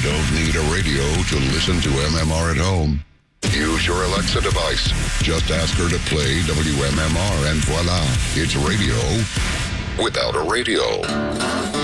don't need a radio to listen to MMR at home. Use your Alexa device. Just ask her to play WMMR and voila, it's radio without a radio.